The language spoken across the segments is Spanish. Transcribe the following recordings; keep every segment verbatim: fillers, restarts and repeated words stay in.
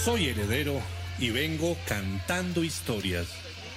Soy heredero y vengo cantando historias.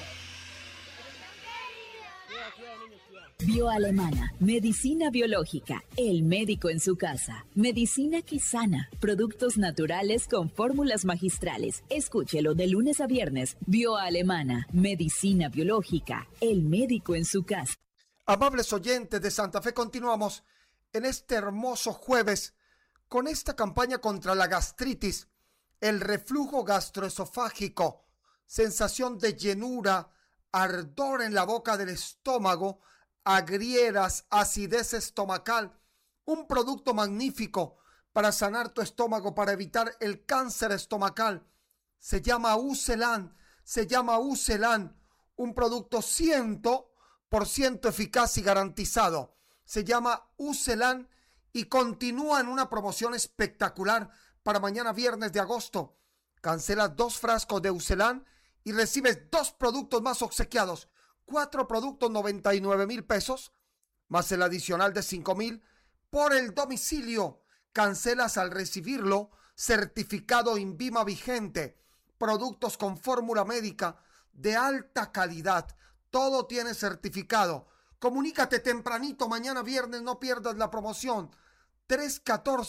Bioalemana, medicina biológica, el médico en su casa, medicina que sana, productos naturales con fórmulas magistrales. Escúchelo de lunes a viernes. Bioalemana, medicina biológica, el médico en su casa. Amables oyentes de Santa Fe, continuamos en este hermoso jueves con esta campaña contra la gastritis, el reflujo gastroesofágico, sensación de llenura, ardor en la boca del estómago, agrieras, acidez estomacal, un producto magnífico para sanar tu estómago, para evitar el cáncer estomacal. Se llama Ucelan, se llama Ucelan, un producto cien por ciento eficaz y garantizado. Se llama Ucelan y continúa en una promoción espectacular para mañana viernes de agosto. Cancelas dos frascos de Ucelan y recibes dos productos más obsequiados. Cuatro productos, noventa y nueve mil pesos, más el adicional de cinco mil por el domicilio. Cancelas al recibirlo, certificado INVIMA vigente, productos con fórmula médica de alta calidad, todo tiene certificado. Comunícate tempranito mañana viernes, no pierdas la promoción. tres uno cuatro,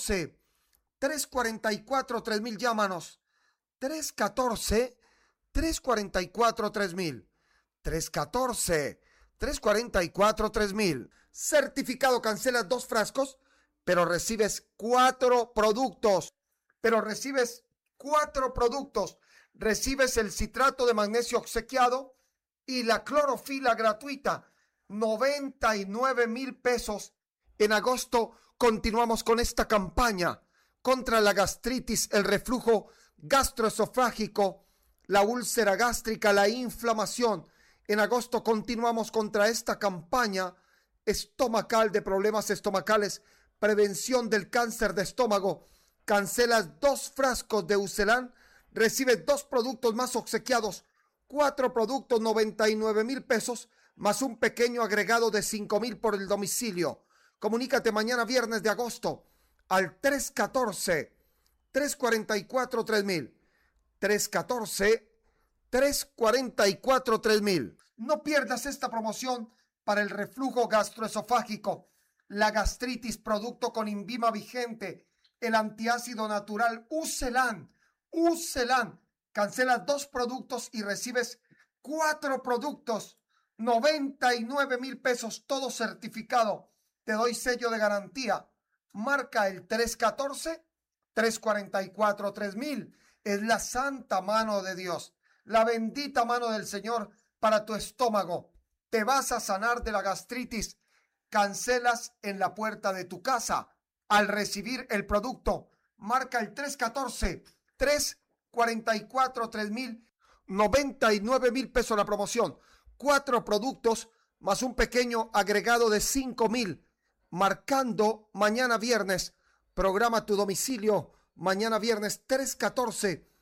tres cuatro cuatro, tres mil, llámanos. tres uno cuatro, tres cuatro cuatro, tres mil. tres uno cuatro, tres cuatro cuatro, tres mil. Certificado, cancelas dos frascos, pero recibes cuatro productos. Pero recibes cuatro productos. Recibes el citrato de magnesio obsequiado y la clorofila gratuita. noventa y nueve mil pesos. En agosto continuamos con esta campaña contra la gastritis, el reflujo gastroesofágico, la úlcera gástrica, la inflamación. En agosto continuamos contra esta campaña estomacal, de problemas estomacales, prevención del cáncer de estómago. Cancelas dos frascos de Ucelan, recibes dos productos más obsequiados, cuatro productos, noventa y nueve mil pesos, más un pequeño agregado de cinco mil por el domicilio. Comunícate mañana viernes de agosto al tres uno cuatro, tres cuatro cuatro, tres mil. tres uno cuatro, tres cuatro cuatro, tres mil. No pierdas esta promoción para el reflujo gastroesofágico, la gastritis, producto con INVIMA vigente, el antiácido natural Ucelan. Ucelan. Cancelas dos productos y recibes cuatro productos. noventa y nueve mil pesos, todo certificado. Te doy sello de garantía. Marca el tres uno cuatro, tres cuatro cuatro, tres mil. Es la santa mano de Dios, la bendita mano del Señor para tu estómago. Te vas a sanar de la gastritis. Cancelas en la puerta de tu casa. Al recibir el producto, marca el tres uno cuatro, tres cuatro cuatro, tres mil. noventa y nueve mil pesos la promoción. Cuatro productos más un pequeño agregado de cinco mil. Marcando mañana viernes. Programa tu domicilio mañana viernes tres uno cuatro,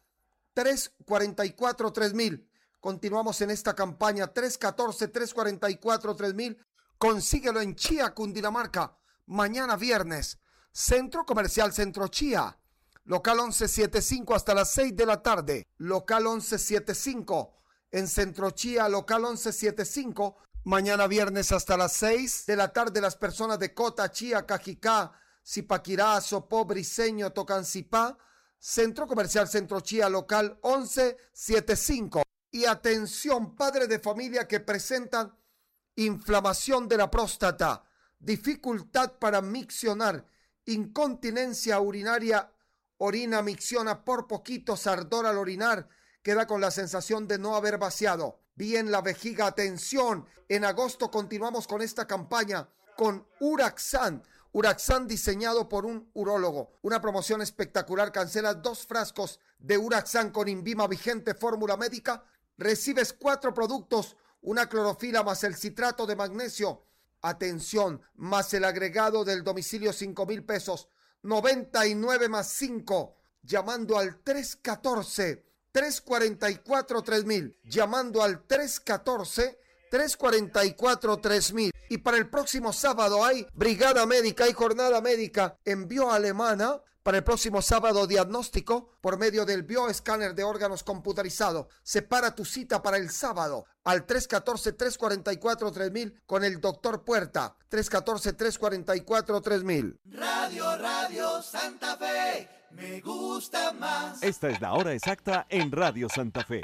tres cuatro cuatro, tres mil. Continuamos en esta campaña tres uno cuatro, tres cuatro cuatro, tres mil. Consíguelo en Chía, Cundinamarca. Mañana viernes. Centro Comercial Centro Chía. Local once setenta y cinco hasta las seis de la tarde. Local once setenta y cinco. En Centro Chía, local once setenta y cinco. Mañana viernes hasta las seis de la tarde. Las personas de Cota, Chía, Cajicá, Zipaquirá, Sopó, Briceño, Tocancipá. Centro Comercial Centro Chía, local once setenta y cinco. Y atención, padres de familia que presentan inflamación de la próstata, dificultad para miccionar, incontinencia urinaria, orina, micciona por poquitos, ardor al orinar, queda con la sensación de no haber vaciado bien la vejiga. Atención, en agosto continuamos con esta campaña con Uraxan. Uraxan diseñado por un urólogo. Una promoción espectacular. Cancelas dos frascos de Uraxan con INVIMA vigente, fórmula médica. Recibes cuatro productos, una clorofila más el citrato de magnesio. Atención, más el agregado del domicilio, cinco mil pesos. noventa y nueve más cinco. Llamando al tres uno cuatro, tres cuatro cuatro, tres mil. Llamando al tres uno cuatro, tres cuatro cuatro, tres mil. Y para el próximo sábado hay brigada médica y jornada médica en Bioalemana Para el próximo sábado, diagnóstico por medio del bioescáner de órganos computarizado. Separa tu cita para el sábado al tres uno cuatro, tres cuatro cuatro, tres mil con el doctor Puerta. tres uno cuatro, tres cuatro cuatro, tres mil. Radio, Radio Santa Fe, me gusta más. Esta es la hora exacta en Radio Santa Fe.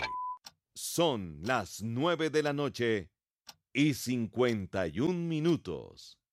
Son las nueve de la noche y cincuenta y un minutos.